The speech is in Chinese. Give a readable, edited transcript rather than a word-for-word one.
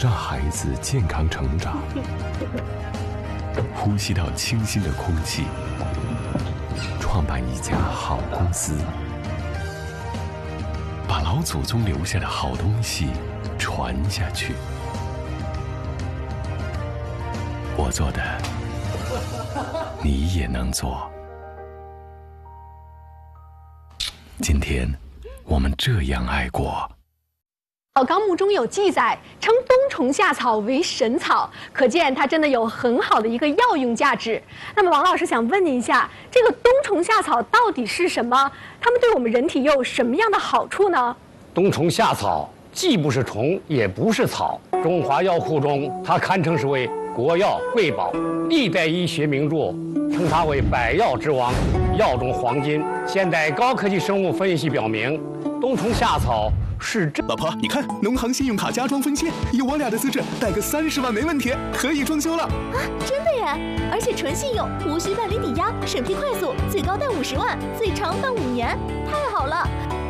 让孩子健康成长，呼吸到清新的空气，创办一家好公司，把老祖宗留下的好东西传下去。我做的，你也能做。今天，我们这样爱过。 《老纲目》中有记载，称冬虫夏草为神草，可见它真的有很好的一个药用价值。那么，王老师想问您一下，这个冬虫夏草到底是什么？它们对我们人体又有什么样的好处呢？ 冬虫夏草既不是虫，也不是草，中华药库中，它堪称是为国药瑰宝，历代医学名著称它为百药之王，药中黄金。现代高科技生物分析表明，冬虫夏草是真。 老婆，你看，农行信用卡加装分期，有我俩的资质，贷个30万没问题，可以装修了。 啊，真的耶！而且纯信用，无需办理抵押，审批快速，最高贷50万，最长办5年，太好了！